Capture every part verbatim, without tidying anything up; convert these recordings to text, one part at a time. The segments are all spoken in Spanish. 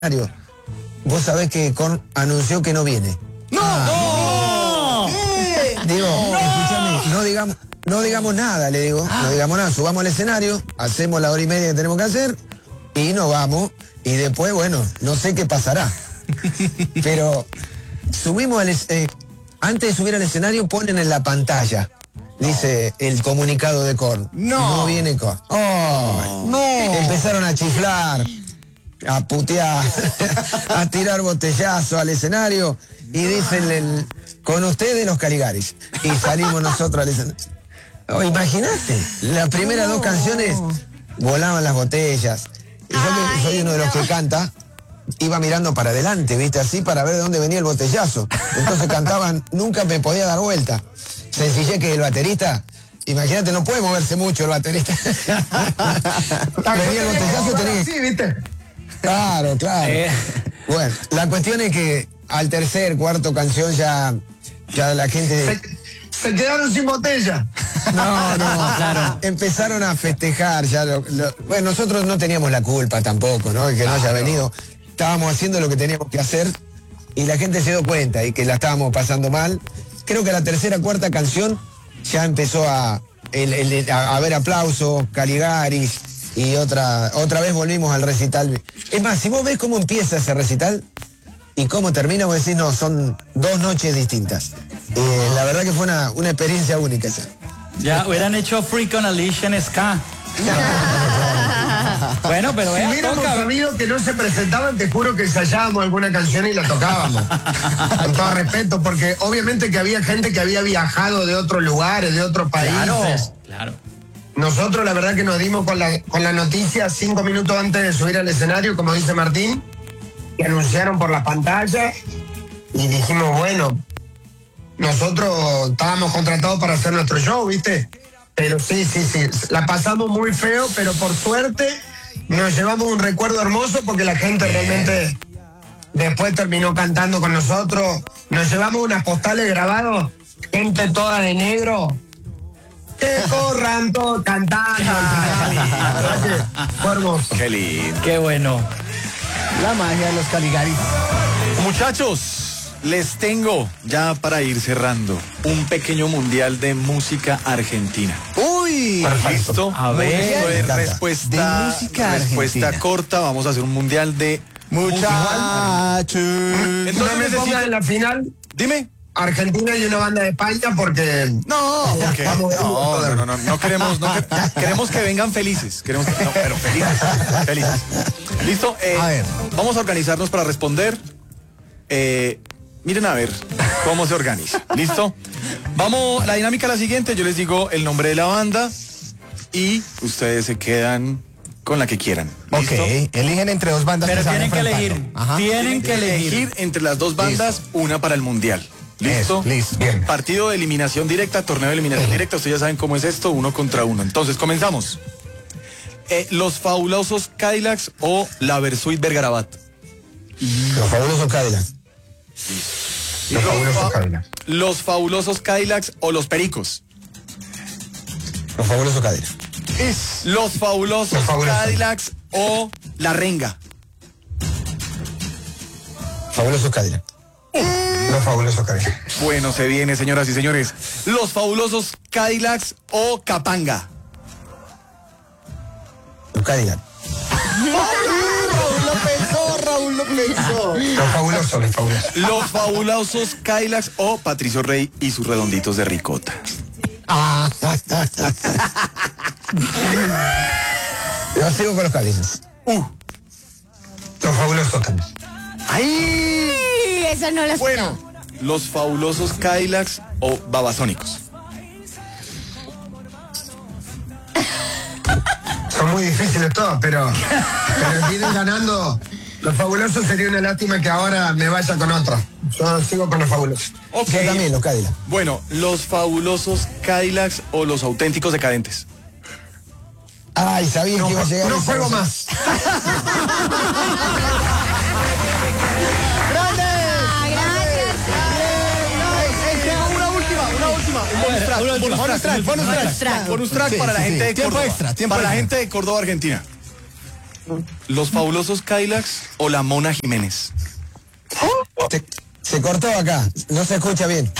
Vos sabés que Korn anunció que no viene. ¡No! Ah, ¡No! Digo, no. escúchame, no digamos, no digamos nada, le digo, ah. no digamos nada, subamos al escenario, hacemos la hora y media que tenemos que hacer y nos vamos. Y después, bueno, no sé qué pasará. Pero subimos al eh, antes de subir al escenario ponen en la pantalla, dice el comunicado de Korn. No. No viene Korn. Oh, no. Empezaron a chiflar, a putear, a tirar botellazo al escenario y dicen el, con ustedes los Caligaris. Y salimos nosotros al escenario. Oh, imagínate, las primeras dos canciones volaban las botellas. Y yo que soy uno de los que canta, iba mirando para adelante, viste, así para ver de dónde venía el botellazo. Entonces cantaban, nunca me podía dar vuelta. Sencillez que el baterista, imagínate, no puede moverse mucho el baterista. Venía el botellazo, tenía... Sí, viste. Claro, claro. Eh. Bueno, la cuestión es que al tercer, cuarto canción ya, ya la gente... Se, se quedaron sin botella. No, no, claro. Empezaron a festejar ya. Lo, lo, bueno, nosotros no teníamos la culpa tampoco, ¿no? El que no haya venido. Estábamos haciendo lo que teníamos que hacer y la gente se dio cuenta y que la estábamos pasando mal. Creo que la tercera, cuarta canción ya empezó a, el, el, a, a haber aplausos, Caligaris. Y otra, otra vez volvimos al recital. Es más, si vos ves cómo empieza ese recital y cómo termina, vos decís, no, son dos noches distintas. Eh, la verdad que fue una, una experiencia única esa. Ya hubieran hecho Freak on a Leash en Ska. Bueno, pero si hubiéramos sabido que no se presentaban, te juro que ensayábamos alguna canción y la tocábamos. Con todo respeto, porque obviamente que había gente que había viajado de otros lugares, de otros países. Claro, claro. Nosotros la verdad que nos dimos con la, con la noticia cinco minutos antes de subir al escenario, como dice Martín, que anunciaron por la pantalla y dijimos, bueno, nosotros estábamos contratados para hacer nuestro show, ¿viste? Pero sí, sí, sí, la pasamos muy feo, pero por suerte nos llevamos un recuerdo hermoso porque la gente realmente después terminó cantando con nosotros. Nos llevamos unas postales grabadas, gente toda de negro. Que corran todos cantando. Fue hermoso. Qué lindo. Qué bueno. La magia de los Caligaris. Muchachos, les tengo, ya para ir cerrando, un pequeño mundial de música argentina. ¡Uy! ¿Listo? A ver. Respuesta, de música respuesta argentina. corta. Vamos a hacer un mundial de Muchachos. Entonces No me necesito... pongan en la final Dime. Argentina y una banda de España porque... No, porque no, no, no, no, no queremos, no que, queremos que vengan felices, queremos que, no, pero felices, felices. ¿Listo? Eh, a ver. Vamos a organizarnos para responder. Eh, miren a ver cómo se organiza. ¿Listo? Vamos, la dinámica es la siguiente, yo les digo el nombre de la banda y ustedes se quedan con la que quieran. ¿Listo? Ok, eligen entre dos bandas. Pero que tienen que elegir. Ajá. Tienen que elegir. elegir entre las dos bandas, listo, una para el mundial. ¿Listo? Eso, listo. Bien. Partido de eliminación directa, torneo de eliminación uh-huh. directa. Ustedes ya saben cómo es esto, uno contra uno. Entonces, comenzamos. Eh, los Fabulosos Cadillacs o la Versuit Vergarabat. Los Fabulosos Cadillacs. Los Fabulosos Cadillacs. Los Fabulosos Cadillacs o los Pericos. Los Fabulosos Cadillacs. Es los Fabulosos los fabulosos. Cadillacs o la Renga. Fabulosos Cadillacs. Los Fabulosos Cadillacs. Bueno, se viene, señoras y señores. Los Fabulosos Cadillacs o Capanga. Los Cadillacs. Raúl lo pensó, Raúl lo pensó. Los Fabulosos, los Fabulosos. Los Fabulosos Cadillacs o Patricio Rey y sus redonditos de ricota. Ah, Yo sigo con los Cadillacs. Uh. Los Fabulosos también. ¡Ay! Eso no lo sé. Bueno, los Fabulosos Cadillacs o Babasónicos. Son muy difíciles todos, pero, pero vienen ganando. Los Fabulosos sería una lástima que ahora me vaya con otro. Yo sigo con los Fabulosos. Ok. Yo también, los Cadillacs. Bueno, los Fabulosos Cadillacs o los Auténticos Decadentes. Ay, sabía No, que iba a llegar. no esa juego cosa. más. Bonus track, bonus track, bonus track, bonus track para la gente de Córdoba. Para la gente de Córdoba, Argentina. ¿Los Fabulosos Cadillacs o la Mona Jiménez? Se, se cortó acá, no se escucha bien.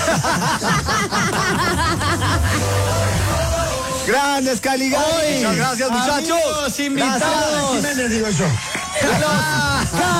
Grandes Caligari. Muchas gracias, muchachos. Amigos, invitados. Jiménez, digo yo.